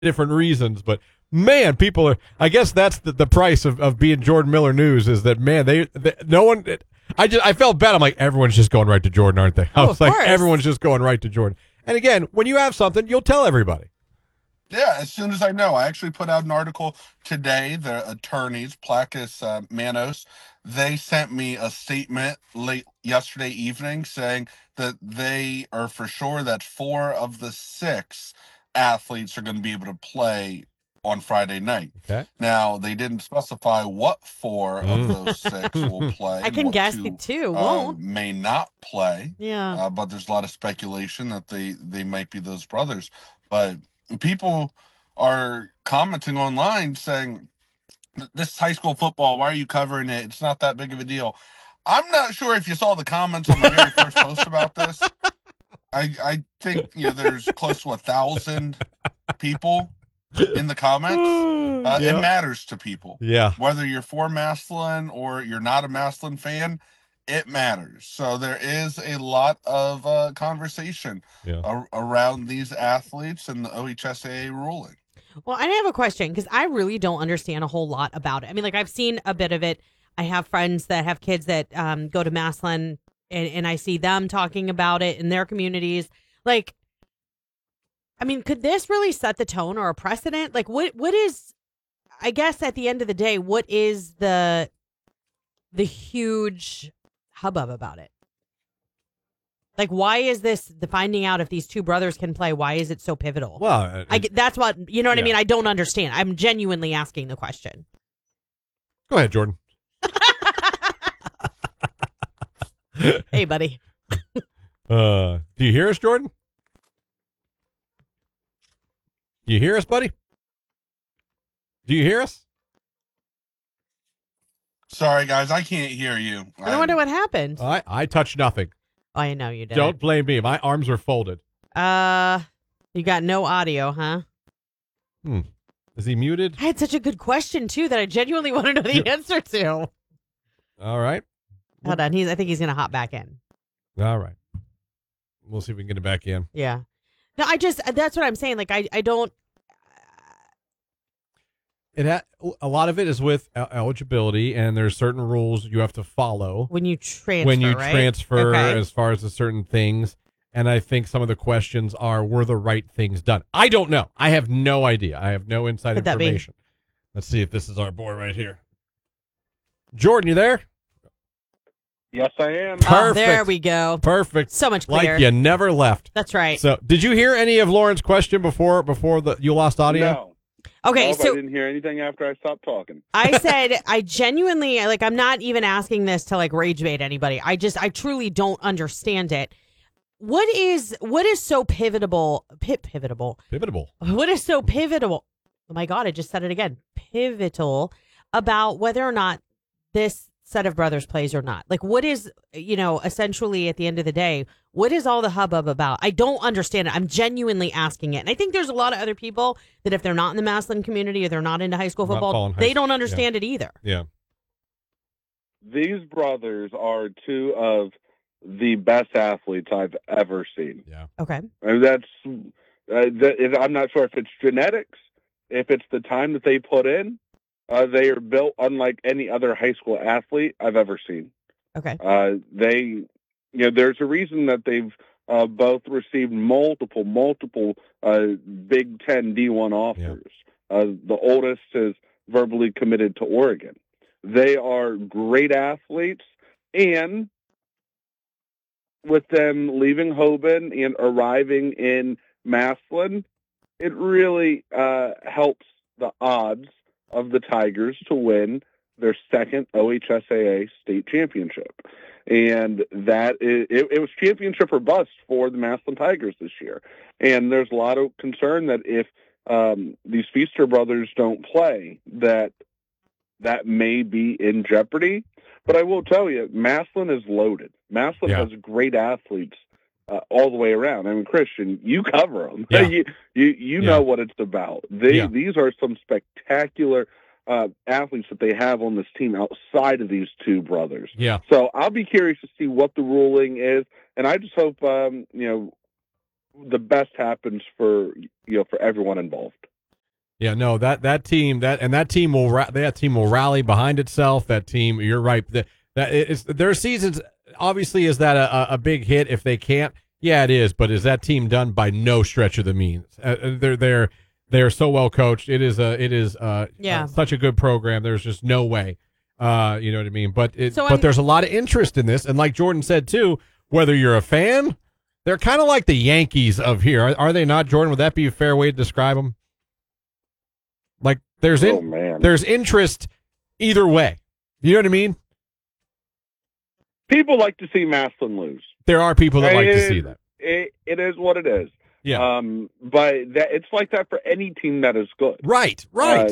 different reasons, but man, people are. I guess that's the price of being Jordan Miller News is that man, they no one. I felt bad. I'm like everyone's just going right to Jordan, aren't they? I was like course. everyone's just going right to Jordan. And again, when you have something, you'll tell everybody. Yeah, as soon as I know. I actually put out an article today. The attorneys, Placus Manos, they sent me a statement late yesterday evening saying that they are for sure that 4 of the 6 athletes are going to be able to play on Friday night. Okay. Now, they didn't specify what 4 of those 6 will play. I can what guess 2, the 2 won't. may not play. Yeah. But there's a lot of speculation that they might be those brothers. But people are commenting online saying, this is high school football. Why are you covering it? It's not that big of a deal. I'm not sure if you saw the comments on the very first post about this. I think there's close to 1,000 people in the comments. Yeah. It matters to people. Yeah. Whether you're for Massillon or you're not a Massillon fan, it matters. So there is a lot of conversation around these athletes and the OHSAA ruling. Well, I have a question because I really don't understand a whole lot about it. I mean, like I've seen a bit of it. I have friends that have kids that go to Massillon, and I see them talking about it in their communities. Like, I mean, could this really set the tone or a precedent? Like, what is? I guess at the end of the day, what is the huge hubbub about it? Like, why is this the finding out if these 2 brothers can play? Why is it so pivotal? Well, that's what you know what I mean. I don't understand. I'm genuinely asking the question. Go ahead, Jordan. Hey, buddy. Do you hear us, Jordan? Do you hear us, buddy? Do you hear us? Sorry, guys, I can't hear you. I wonder what happened. I touched nothing. Oh, I know you did. Don't blame me. My arms were folded. You got no audio, huh? Is he muted? I had such a good question too that I genuinely want to know the answer to. All right. Hold on. I think he's gonna hop back in. All right. We'll see if we can get it back in. Yeah. No, that's what I'm saying. Like, I don't. A lot of it is with eligibility, and there's certain rules you have to follow when you transfer. Okay. As far as the certain things. And I think some of the questions were the right things done? I don't know. I have no idea. I have no inside information. Let's see if this is our boy right here. Jordan, you there? Yes, I am. Perfect. Oh, there we go. Perfect. So much clearer. Like you never left. That's right. So, did you hear any of Lauren's question before you lost audio? No. Okay, so I didn't hear anything after I stopped talking. I said I genuinely I'm not even asking this to rage bait anybody. I truly don't understand it. What is so pivotal? What is so pivotal? Oh my God, I just said it again. Pivotal about whether or not this set of brothers plays or not. Like, what is, essentially at the end of the day, what is all the hubbub about? I don't understand it. I'm genuinely asking it. And I think there's a lot of other people that if they're not in the Massillon community or they're not into high school football, they don't understand it either. Yeah. These brothers are 2 of the best athletes I've ever seen. Yeah. Okay. I mean, I'm not sure if it's genetics, if it's the time that they put in. They are built unlike any other high school athlete I've ever seen. Okay. There's a reason that they've both received multiple Big Ten D1 offers. Yeah. The oldest is verbally committed to Oregon. They are great athletes, and with them leaving Hoban and arriving in Massillon, it really helps the odds of the Tigers to win their second OHSAA state championship. And it was championship or bust for the Massillon Tigers this year. And there's a lot of concern that if these Feaster brothers don't play, that may be in jeopardy. But I will tell you, Massillon is loaded. Massillon has great athletes all the way around. I mean, Christian, you cover them. Yeah. You know what it's about. These are some spectacular athletes that they have on this team outside of these 2 brothers. Yeah. So I'll be curious to see what the ruling is, and I just hope the best happens for everyone involved. Yeah, no, that team will rally behind itself. That team, you're right. Their seasons obviously is that a big hit if they can't. Yeah, it is. But is that team done? By no stretch of the means. They're so well coached. It is such a good program. There's just no way. You know what I mean? But there's a lot of interest in this, and like Jordan said too, whether you're a fan, they're kind of like the Yankees of here, are they not, Jordan? Would that be a fair way to describe them? Like there's interest either way. You know what I mean? People like to see Massillon lose. There are people that like to see that. It is what it is. Yeah. But it's like that for any team that is good. Right.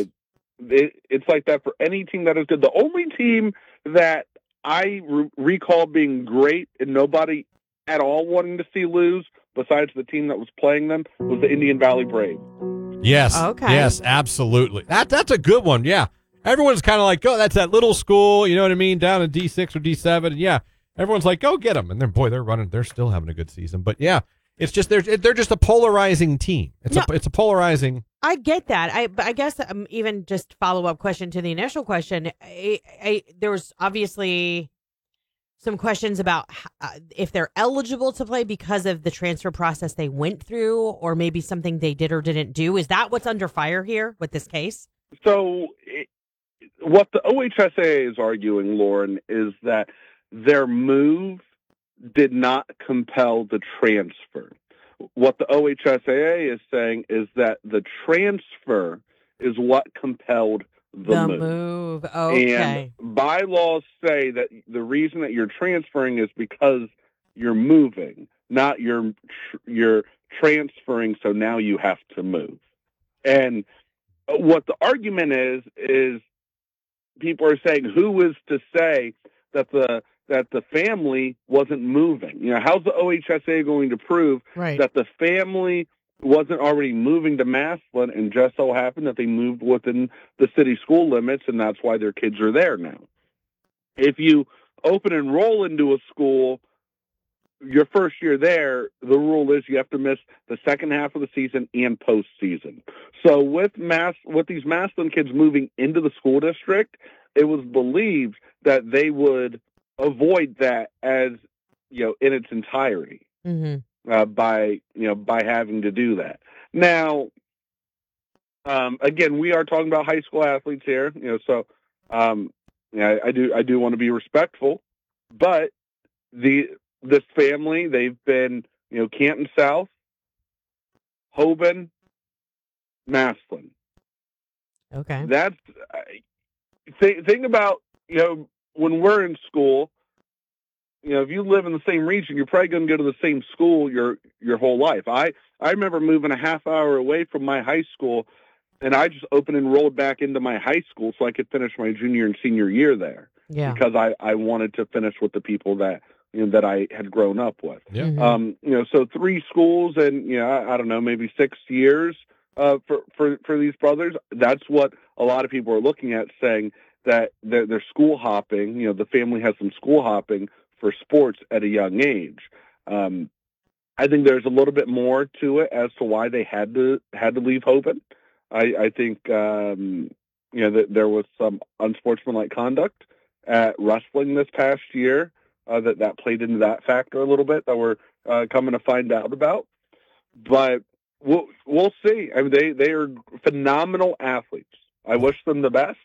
It's like that for any team that is good. The only team that I recall being great and nobody at all wanting to see lose, besides the team that was playing them, was the Indian Valley Braves. Yes. Okay. Yes, absolutely. That's a good one. Yeah. Everyone's kind of like, oh, that's that little school, you know what I mean, down in D6 or D7. And yeah, everyone's like, go get them. And they're running. They're still having a good season. But yeah, it's just they're just a polarizing team. It's a polarizing. I get that. I guess even just follow-up question to the initial question. There was obviously some questions about if they're eligible to play because of the transfer process they went through, or maybe something they did or didn't do. Is that what's under fire here with this case? So what the OHSAA is arguing, Lauren, is that their move did not compel the transfer. What the OHSAA is saying is that the transfer is what compelled the move. Okay. And bylaws say that the reason that you're transferring is because you're moving, not you're transferring, so now you have to move. And what the argument is people are saying, who is to say that the family wasn't moving? You know, how's the OHSAA going to prove that the family wasn't already moving to Massillon, and just so happened that they moved within the city school limits, and that's why their kids are there now? If you open enroll into a school your first year there, the rule is you have to miss the second half of the season and postseason. So with these Massillon kids moving into the school district, it was believed that they would avoid that as, in its entirety. Mm-hmm. By having to do that. Now, again, we are talking about high school athletes here, so I do want to be respectful, but this family, they've been, Canton South, Hoban, Massillon. Okay. That's thing about, when we're in school, if you live in the same region, you're probably going to go to the same school your whole life. I remember moving a half hour away from my high school, and I just opened and rolled back into my high school so I could finish my junior and senior year there. Yeah. Because I wanted to finish with the people that that I had grown up with. Yeah. Mm-hmm. So 3 schools and I don't know, maybe 6 years for these brothers. That's what a lot of people are looking at, saying that they're school hopping. The family has some school hopping for sports at a young age. I think there's a little bit more to it as to why they had to leave Hoban. I think that there was some unsportsmanlike conduct at wrestling this past year that played into that factor a little bit, that we're coming to find out about. But we'll see. I mean, they are phenomenal athletes. I wish them the best.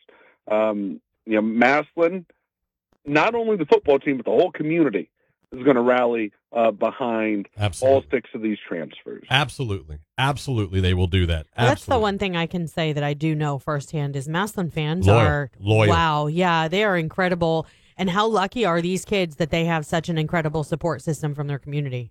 Massillon, not only the football team, but the whole community is going to rally behind all 6 of these transfers. Absolutely. They will do that. Well, that's the one thing I can say that I do know firsthand is Massillon fans are loyal. Wow. Yeah, they are incredible. And how lucky are these kids that they have such an incredible support system from their community?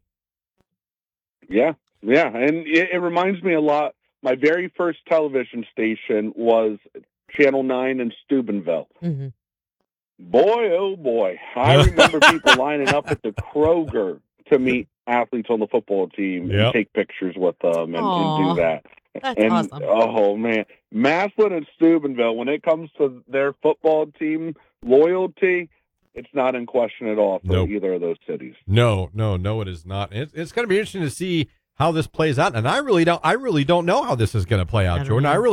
Yeah. And it reminds me a lot. My very first television station was Channel 9 in Steubenville. Mm-hmm. Boy, oh boy. I remember people lining up at the Kroger to meet athletes on the football team and take pictures with them and do that. That's awesome. Oh, man. Massillon and Steubenville, when it comes to their football team loyalty, it's not in question at all for either of those cities. No, it is not. It's going to be interesting to see how this plays out. And I really don't know how this is going to play out, Jordan. I really